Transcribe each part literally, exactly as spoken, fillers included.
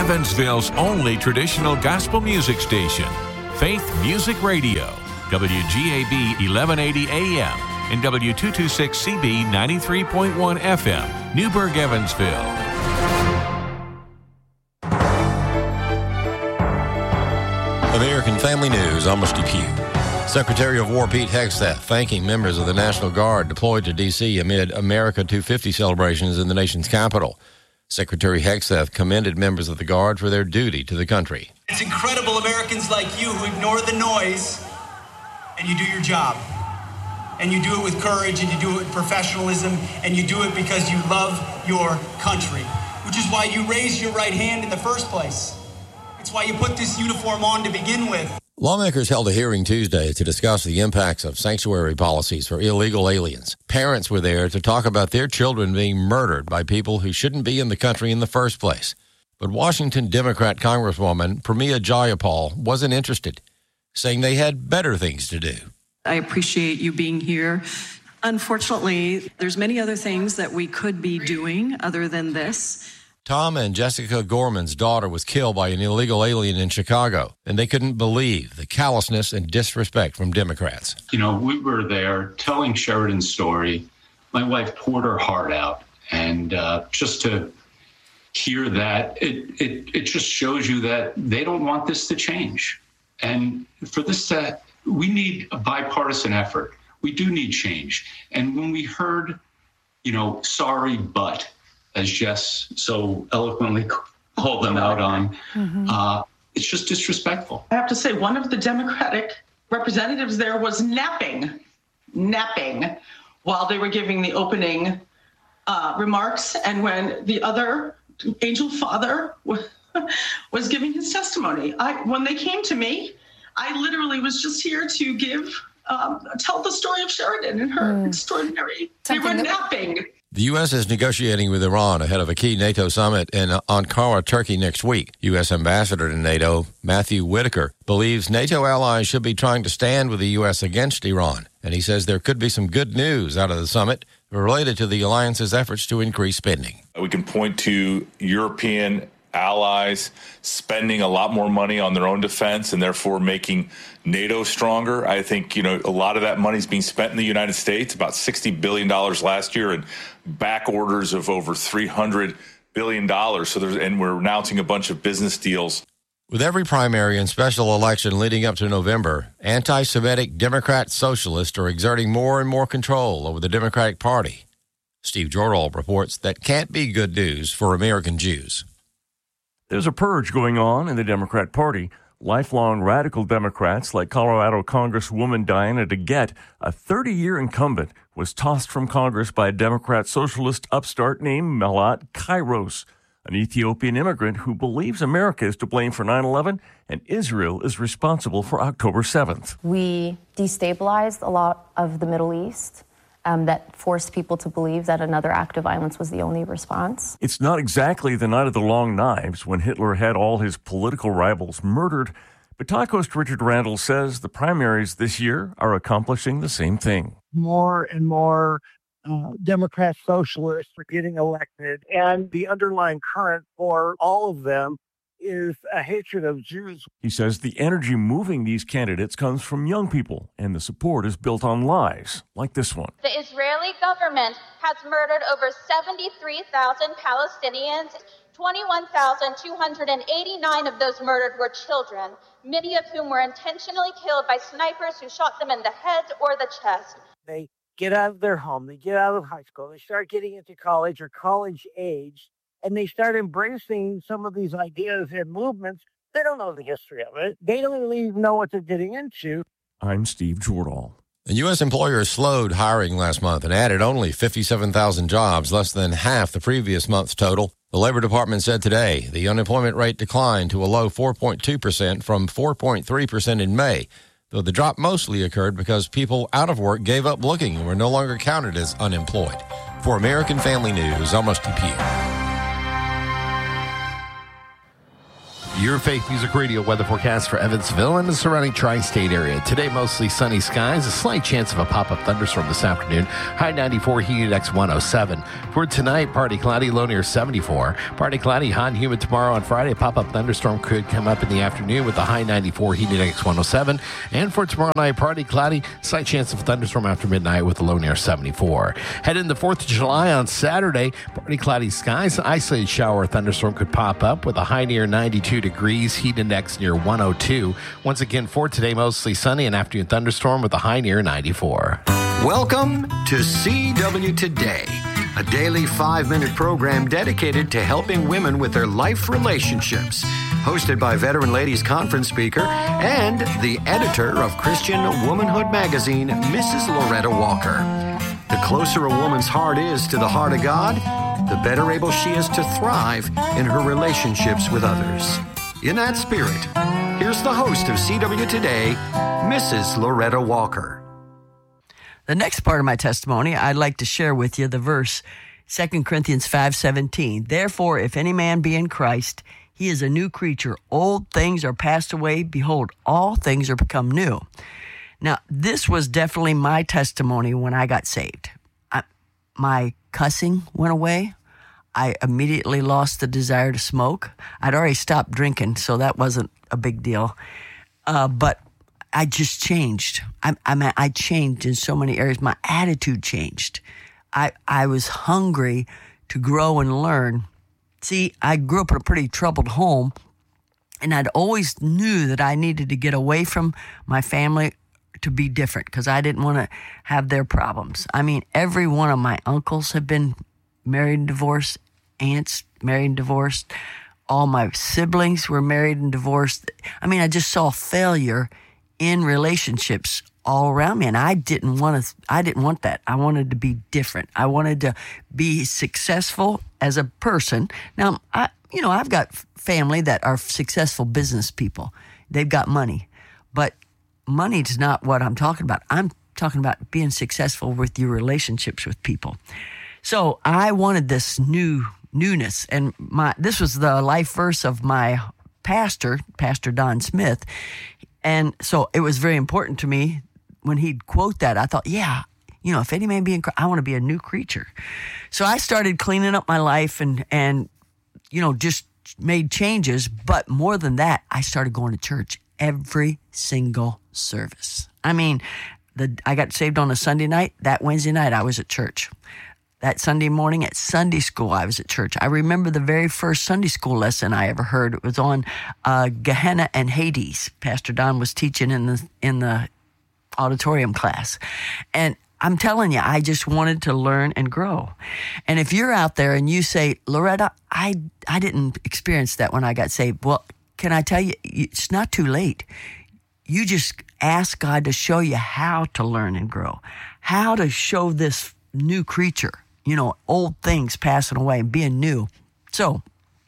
Evansville's only traditional gospel music station, Faith Music Radio, W G A B eleven eighty A M and W two twenty-six C B ninety-three point one F M, Newburgh, Evansville. American Family News, I'm Steve Pugh. Secretary of War Pete Hegseth thanking members of the National Guard deployed to D C amid America two fifty celebrations in the nation's capital. Secretary Hegseth commended members of the Guard for their duty to the country. It's incredible Americans like you who ignore the noise and you do your job. And you do it with courage and you do it with professionalism and you do it because you love your country, which is why you raised your right hand in the first place. It's why you put this uniform on to begin with. Lawmakers held a hearing Tuesday to discuss the impacts of sanctuary policies for illegal aliens. Parents were there to talk about their children being murdered by people who shouldn't be in the country in the first place. But Washington Democrat Congresswoman Pramila Jayapal wasn't interested, saying they had better things to do. I appreciate you being here. Unfortunately, there's many other things that we could be doing other than this. Tom and Jessica Gorman's daughter was killed by an illegal alien in Chicago, and they couldn't believe the callousness and disrespect from Democrats. You know, we were there telling Sheridan's story. My wife poured her heart out, and uh, just to hear that, it, it, it just shows you that they don't want this to change. And for this to, we need a bipartisan effort. We do need change. And when we heard, you know, sorry, but, as Jess so eloquently called them out on, mm-hmm. uh, it's just disrespectful. I have to say, one of the Democratic representatives there was napping, napping while they were giving the opening uh, remarks. And when the other angel father was, was giving his testimony, I, when they came to me, I literally was just here to give, um, tell the story of Sheridan and her mm. extraordinary, Something they were napping. The U S is negotiating with Iran ahead of a key NATO summit in Ankara, Turkey next week. U S Ambassador to NATO, Matthew Whitaker, believes NATO allies should be trying to stand with the U S against Iran. And he says there could be some good news out of the summit related to the alliance's efforts to increase spending. We can point to European allies spending a lot more money on their own defense and therefore making NATO stronger. I think, you know, a lot of that money is being spent in the United States, about sixty billion dollars last year and back orders of over three hundred billion dollars. So there's, and we're announcing a bunch of business deals. With every primary and special election leading up to November, anti-Semitic Democrat socialists are exerting more and more control over the Democratic Party. Steve Jordahl reports that can't be good news for American Jews. There's a purge going on in the Democrat Party. Lifelong radical Democrats like Colorado Congresswoman Diana DeGette, a thirty-year incumbent, was tossed from Congress by a Democrat socialist upstart named Melat Kairos, an Ethiopian immigrant who believes America is to blame for nine eleven and Israel is responsible for October seventh. We destabilized a lot of the Middle East. Um, that forced people to believe that another act of violence was the only response. It's not exactly the night of the long knives when Hitler had all his political rivals murdered, but Talk host Richard Randall says the primaries this year are accomplishing the same thing. More and more uh, Democrat socialists are getting elected, and the underlying current for all of them is a hatred of Jews. He says the energy moving these candidates comes from young people, and the support is built on lies, like this one. The Israeli government has murdered over seventy-three thousand Palestinians. twenty-one thousand two hundred eighty-nine of those murdered were children, many of whom were intentionally killed by snipers who shot them in the head or the chest. They get out of their home, they get out of high school, they start getting into college or college age, and they start embracing some of these ideas and movements. They don't know the history of it. They don't even know what they're getting into. I'm Steve Jordahl. The U S employers slowed hiring last month and added only fifty-seven thousand jobs, less than half the previous month's total. The Labor Department said today the unemployment rate declined to a low four point two percent from four point three percent in May, though the drop mostly occurred because people out of work gave up looking and were no longer counted as unemployed. For American Family News, I'm Rusty Pugh. Your Faith Music Radio weather forecast for Evansville and the surrounding tri-state area. Today, mostly sunny skies, a slight chance of a pop-up thunderstorm this afternoon. High ninety-four, humid index one oh seven. For tonight, partly cloudy, low near seventy-four. Partly cloudy, hot and humid tomorrow on Friday. A pop-up thunderstorm could come up in the afternoon with a high ninety-four, humid index one oh seven. And for tomorrow night, partly cloudy, slight chance of a thunderstorm after midnight with a low near seventy-four. Head into the fourth of July on Saturday, partly cloudy skies, an isolated shower or thunderstorm could pop up with a high near ninety-two degrees, heat index near one oh two. Once again, for today, mostly sunny, an afternoon thunderstorm with a high near ninety-four. Welcome to C W Today, a daily five-minute program dedicated to helping women with their life relationships. Hosted by Veteran Ladies Conference speaker and the editor of Christian Womanhood magazine, Missus Loretta Walker. The closer a woman's heart is to the heart of God, the better able she is to thrive in her relationships with others. In that spirit, here's the host of C W Today, Missus Loretta Walker. The next part of my testimony, I'd like to share with you the verse, Second Corinthians five seventeen. Therefore, if any man be in Christ, he is a new creature. Old things are passed away. Behold, all things are become new. Now, this was definitely my testimony when I got saved. I, my cussing went away. I immediately lost the desire to smoke. I'd already stopped drinking, so that wasn't a big deal. Uh, but I just changed. I, I mean, I changed in so many areas. My attitude changed. I I was hungry to grow and learn. See, I grew up in a pretty troubled home, and I'd always knew that I needed to get away from my family to be different because I didn't want to have their problems. I mean, every one of my uncles have been married and divorced, aunts married and divorced. All my siblings were married and divorced. I mean, I just saw failure in relationships all around me, and I didn't want to. I didn't want that. I wanted to be different. I wanted to be successful as a person. Now, I, you know, I've got family that are successful business people. They've got money, but money's not what I'm talking about. I'm talking about being successful with your relationships with people. So I wanted this new newness, and my this was the life verse of my pastor, Pastor Don Smith, and so it was very important to me when he'd quote that. I thought, yeah, you know, if any man be in Christ, I want to be a new creature. So I started cleaning up my life and and you know just made changes, but more than that, I started going to church every single service. I mean, the I got saved on a Sunday night. That Wednesday night, I was at church. That Sunday morning at Sunday school, I was at church. I remember the very first Sunday school lesson I ever heard. It was on uh, Gehenna and Hades. Pastor Don was teaching in the in the auditorium class. And I'm telling you, I just wanted to learn and grow. And if you're out there and you say, Loretta, I, I didn't experience that when I got saved. Well, can I tell you, it's not too late. You just ask God to show you how to learn and grow, how to show this new creature, you know, old things passing away and being new. So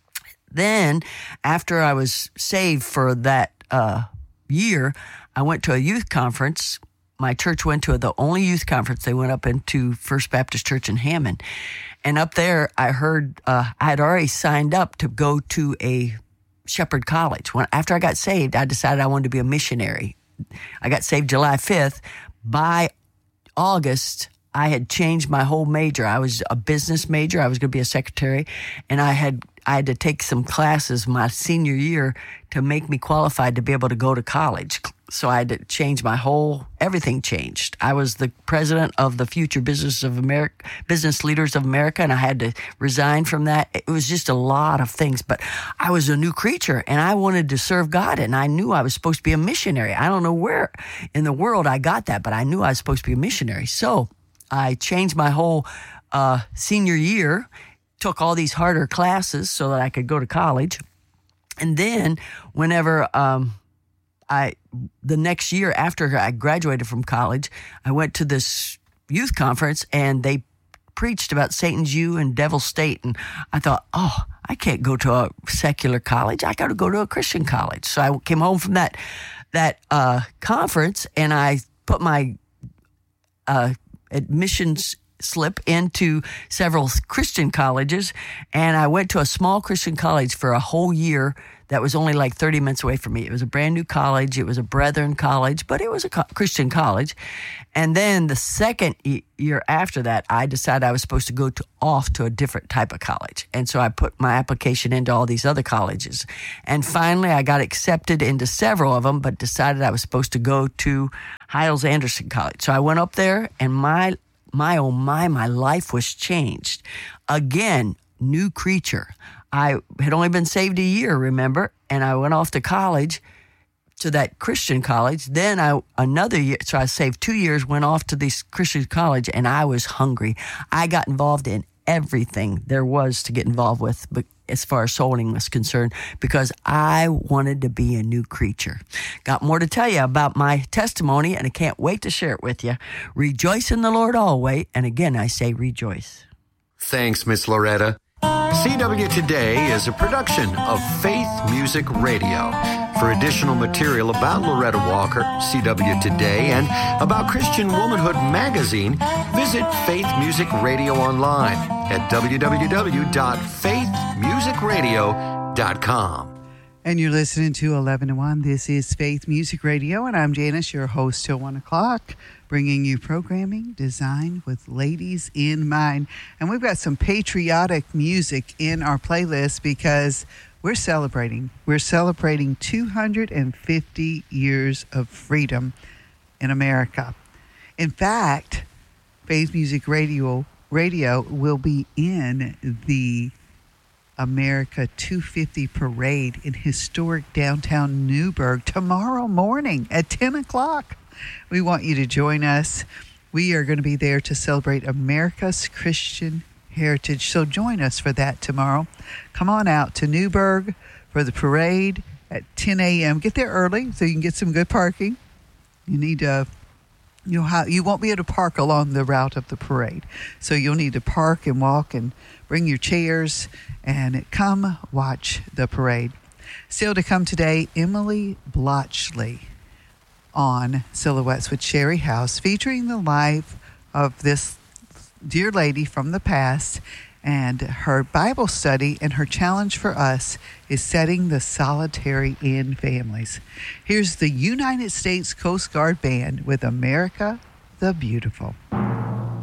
then after I was saved for that uh, year, I went to a youth conference. My church went to the only youth conference. They went up into First Baptist Church in Hammond. And up there, I heard, uh, I had already signed up to go to a Shepherd College. When After I got saved, I decided I wanted to be a missionary. I got saved July fifth. By August, I had changed my whole major. I was a business major. I was going to be a secretary. And I had I had to take some classes my senior year to make me qualified to be able to go to college. So I had to change my whole, everything changed. I was the president of the Future Business of America, Business Leaders of America, and I had to resign from that. It was just a lot of things, but I was a new creature, and I wanted to serve God, and I knew I was supposed to be a missionary. I don't know where in the world I got that, but I knew I was supposed to be a missionary. So I changed my whole uh, senior year, took all these harder classes so that I could go to college. And then whenever um, I, the next year after I graduated from college, I went to this youth conference and they preached about Satan's U and Devil's State. And I thought, oh, I can't go to a secular college. I got to go to a Christian college. So I came home from that, that uh, conference and I put my uh, admissions slip into several Christian colleges, and I went to a small Christian college for a whole year that was only like thirty minutes away from me. It was a brand new college. It was a Brethren college, but it was a co- Christian college. And then the second e- year after that, I decided I was supposed to go to off to a different type of college. And so I put my application into all these other colleges. And finally, I got accepted into several of them, but decided I was supposed to go to Hyles-Anderson College. So I went up there, and my, my, oh my, my life was changed. Again, new creature. I had only been saved a year, remember? And I went off to college, to that Christian college. Then I another year, so I saved two years, went off to this Christian college, and I was hungry. I got involved in everything there was to get involved with, but as far as soul winning was concerned, because I wanted to be a new creature. Got more to tell you about my testimony, and I can't wait to share it with you. Rejoice in the Lord always, and again I say rejoice. Thanks, Miss Loretta. C W Today is a production of Faith Music Radio. For additional material about Loretta Walker, C W Today, and about Christian Womanhood Magazine, visit Faith Music Radio online at w w w dot faith music radio dot com. And you're listening to eleven to one. This is Faith Music Radio, and I'm Janice, your host till one o'clock, bringing you programming designed with ladies in mind. And we've got some patriotic music in our playlist because we're celebrating. We're celebrating two hundred fifty years of freedom in America. In fact, Faith Music Radio, Radio will be in the America two fifty parade in historic downtown Newburgh tomorrow morning at ten o'clock. We want you to join us. We are going to be there to celebrate America's Christian heritage. So join us for that tomorrow. Come on out to Newburgh for the parade at ten a.m. Get there early so you can get some good parking. You need to, you'll have, you won't be able to park along the route of the parade. So you'll need to park and walk and bring your chairs and come watch the parade. Still to come today, Emily Blotchley on Silhouettes with Sherry House, featuring the life of this dear lady from the past, and her Bible study and her challenge for us is setting the solitary in families. Here's the United States Coast Guard Band with America the Beautiful.